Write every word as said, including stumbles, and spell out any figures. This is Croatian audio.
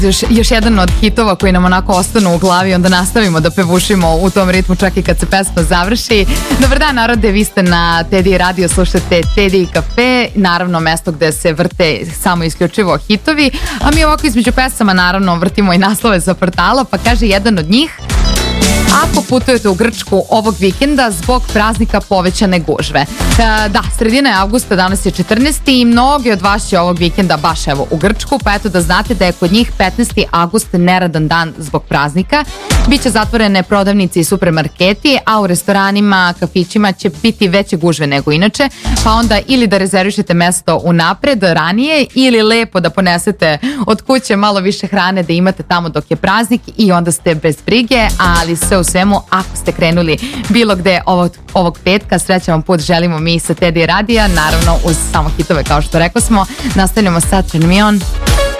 Još, još jedan od hitova koji nam onako ostanu u glavi, onda nastavimo da pevušimo u tom ritmu čak i kad se pesma završi. Dobar dan narode, vi ste na Teddy Radio, slušate Teddy Cafe, naravno mesto gde se vrte samo isključivo hitovi, a mi ovako između pesama naravno vrtimo i naslove sa portala, pa kaže jedan od njih: ako putujete u Grčku ovog vikenda zbog praznika povećane gužve. E, da, sredina je avgusta, danas je četrnaesti i mnogi od vas će ovog vikenda baš evo u Grčku, pa eto da znate da je kod njih petnaesti avgust neradan dan zbog praznika. Biće zatvorene prodavnice i supermarketi, a u restoranima, kafićima će biti veće gužve nego inače, pa onda ili da rezervišete mesto unapred, ranije, ili lepo da ponesete od kuće malo više hrane da imate tamo dok je praznik i onda ste bez brige, ali sve u svemu, ako ste krenuli bilo gde ovog, ovog petka, srećan vam put želimo mi sa Teddy Radija, naravno uz samo hitove kao što rekao smo. Nastavljamo sa Turn Me On.